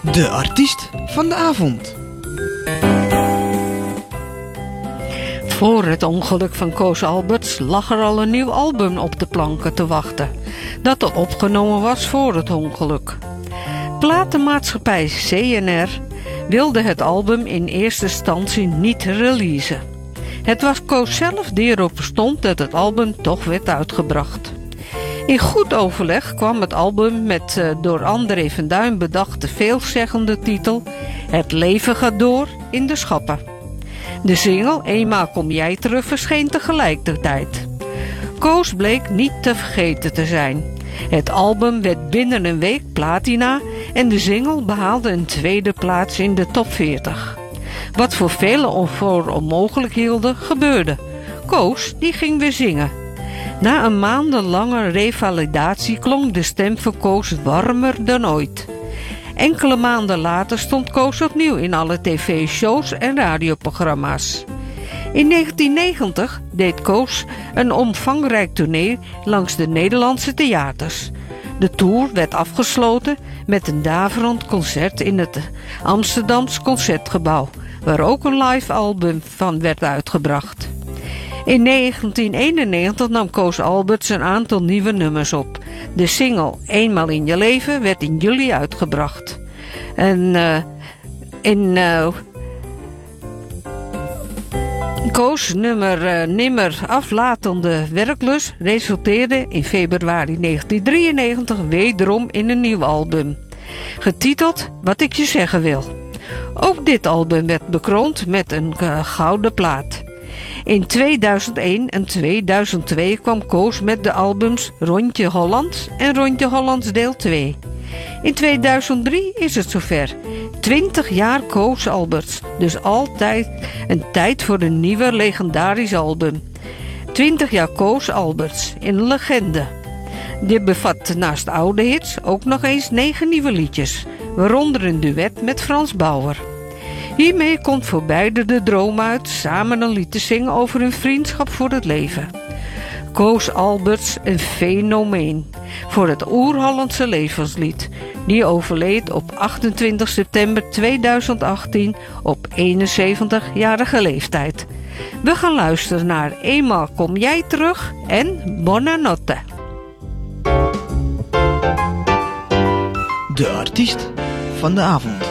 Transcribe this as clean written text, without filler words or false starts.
De artiest van de avond. Voor het ongeluk van Koos Alberts lag er al een nieuw album op de planken te wachten, dat al opgenomen was voor het ongeluk. Platenmaatschappij CNR wilde het album in eerste instantie niet releasen. Het was Koos zelf die erop stond dat het album toch werd uitgebracht. In goed overleg kwam het album met door André van Duin bedachte veelzeggende titel Het leven gaat door in de schappen. De single Eenmaal kom jij terug verscheen tegelijkertijd. Koos bleek niet te vergeten te zijn. Het album werd binnen een week platina en de single behaalde een tweede plaats in de top 40. Wat voor velen voor onmogelijk hielden, gebeurde. Koos die ging weer zingen. Na een maandenlange revalidatie klonk de stem van Koos warmer dan ooit. Enkele maanden later stond Koos opnieuw in alle tv-shows en radioprogramma's. In 1990 deed Koos een omvangrijk tournee langs de Nederlandse theaters. De tour werd afgesloten met een daverend concert in het Amsterdams Concertgebouw, waar ook een live album van werd uitgebracht. In 1991 nam Koos Alberts een aantal nieuwe nummers op. De single Eenmaal in je leven werd in juli uitgebracht. Koos' nimmer aflatende werklust resulteerde in februari 1993 wederom in een nieuw album, getiteld Wat ik je zeggen wil. Ook dit album werd bekroond met een gouden plaat. In 2001 en 2002 kwam Koos met de albums Rondje Hollands en Rondje Hollands deel 2. In 2003 is het zover. 20 jaar Koos Alberts, dus altijd een tijd voor een nieuwe legendarisch album. 20 jaar Koos Alberts, een legende. Dit bevat naast oude hits ook nog eens 9 nieuwe liedjes, waaronder een duet met Frans Bauer. Hiermee komt voor beide de droom uit samen een lied te zingen over hun vriendschap voor het leven. Koos Alberts een fenomeen voor het oer-Hollandse levenslied, die overleed op 28 september 2018 op 71-jarige leeftijd. We gaan luisteren naar Eenmaal kom jij terug en Buonanotte. De artiest van de avond.